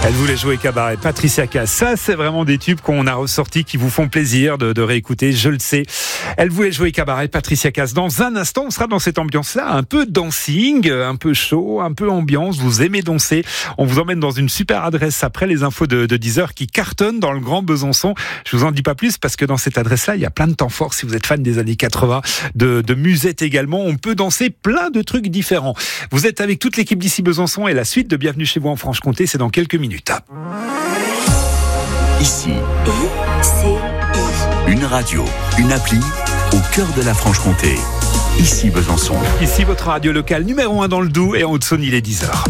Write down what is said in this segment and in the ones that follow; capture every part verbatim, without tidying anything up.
Elle voulait jouer cabaret. Patricia Cass, ça c'est vraiment des tubes qu'on a ressortis qui vous font plaisir de, de réécouter, je le sais. Elle voulait jouer cabaret, Patricia Cass. Dans un instant, on sera dans cette ambiance-là, un peu dancing, un peu chaud, un peu ambiance. Vous aimez danser. On vous emmène dans une super adresse après les infos de, de dix heures qui cartonnent dans le Grand Besançon. Je vous en dis pas plus parce que dans cette adresse-là, il y a plein de temps forts. Si vous êtes fan des années quatre-vingts, de, de musette également, on peut danser plein de trucs différents. Vous êtes avec toute l'équipe d'ici Besançon et la suite de Bienvenue chez vous en Franche-Comté, c'est dans quelques minutes. Ici, I C I. une radio, une appli au cœur de la Franche-Comté. Ici Besançon. Ici votre radio locale numéro un dans le Doubs et en Haute-Saône, il est dix heures.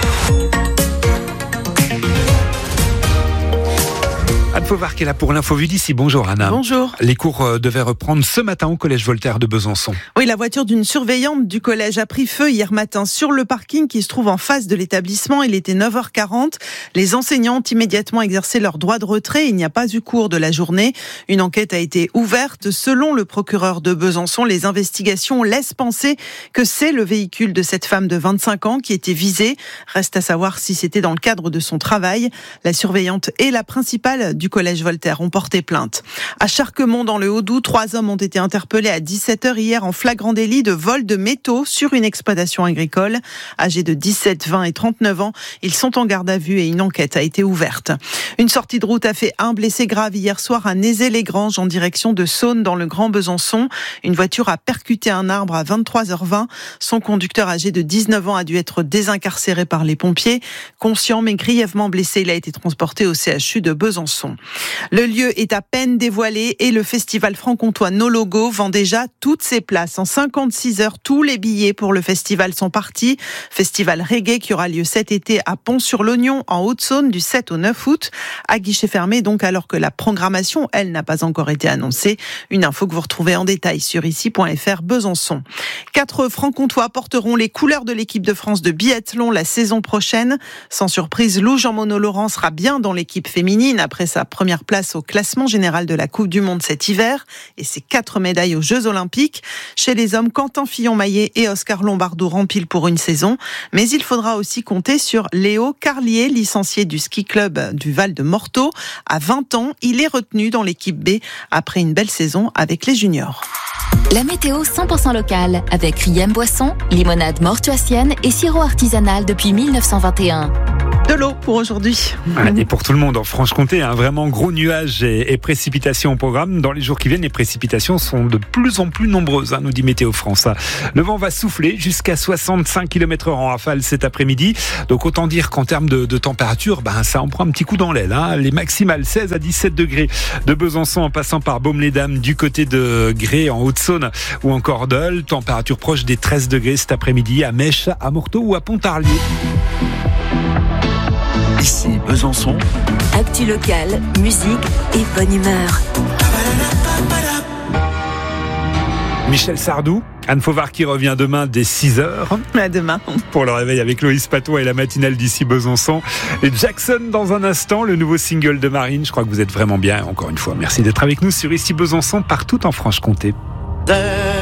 Anne Fauvard qui est là pour l'info vue d'ici. Bonjour Anna. Bonjour. Les cours devaient reprendre ce matin au collège Voltaire de Besançon. Oui, la voiture d'une surveillante du collège a pris feu hier matin sur le parking qui se trouve en face de l'établissement. Il était neuf heures quarante. Les enseignants ont immédiatement exercé leur droit de retrait. Il n'y a pas eu cours de la journée. Une enquête a été ouverte. Selon le procureur de Besançon, les investigations laissent penser que c'est le véhicule de cette femme de vingt-cinq ans qui était visé. Reste à savoir si c'était dans le cadre de son travail. La surveillante et la principale du collège Voltaire ont porté plainte. À Charquemont, dans le Haut-Doubs, trois hommes ont été interpellés à dix-sept heures hier en flagrant délit de vol de métaux sur une exploitation agricole. Âgés de dix-sept, vingt et trente-neuf ans, ils sont en garde à vue et une enquête a été ouverte. Une sortie de route a fait un blessé grave hier soir à Nézé-les-Granges en direction de Saône dans le Grand Besançon. Une voiture a percuté un arbre à vingt-trois heures vingt. Son conducteur âgé de dix-neuf ans a dû être désincarcéré par les pompiers. Conscient mais grièvement blessé, il a été transporté au C H U de Besançon. Le lieu est à peine dévoilé et le festival franc-comtois No Logo vend déjà toutes ses places. En cinquante-six heures, tous les billets pour le festival sont partis. Festival reggae qui aura lieu cet été à Pont-sur-l'Oignon, en Haute-Saône, du sept au neuf août. À guichet fermé, donc, alors que la programmation, elle, n'a pas encore été annoncée. Une info que vous retrouvez en détail sur ici point f r Besançon. Quatre franc-comtois porteront les couleurs de l'équipe de France de biathlon la saison prochaine. Sans surprise, Lou Jean-Monod-Laurent sera bien dans l'équipe féminine après sa première place au classement général de la Coupe du Monde cet hiver et ses quatre médailles aux Jeux Olympiques. Chez les hommes, Quentin Fillon-Maillet et Oscar Lombardo rempilent pour une saison. Mais il faudra aussi compter sur Léo Carlier, licencié du ski club du Val de Morteau. À vingt ans, il est retenu dans l'équipe B après une belle saison avec les juniors. La météo cent pour cent locale avec Riem Boisson, limonade mortuacienne et sirop artisanal depuis mille neuf cent vingt et un. De l'eau pour aujourd'hui. Et pour tout le monde en Franche-Comté, un vraiment gros nuages et, et précipitations au programme. Dans les jours qui viennent, les précipitations sont de plus en plus nombreuses, hein, nous dit Météo France. Le vent va souffler jusqu'à soixante-cinq kilomètres heure en rafale cet après-midi. Donc autant dire qu'en termes de, de température, ben, ça en prend un petit coup dans l'aile. Hein. Les maximales seize à dix-sept degrés de Besançon en passant par Baume-les-Dames du côté de Gré en Haute-Saône ou encore Dole. Température proche des treize degrés cet après-midi à Mèche, à Morteau ou à Pontarlier. Ici Besançon. Actu local, musique et bonne humeur. Michel Sardou, Anne Fauvard qui revient demain dès six heures. À demain. Pour le réveil avec Loïs Patois et la matinale d'ici Besançon. Et Jackson dans un instant, le nouveau single de Marine. Je crois que vous êtes vraiment bien. Encore une fois, merci d'être avec nous sur Ici Besançon, partout en Franche-Comté.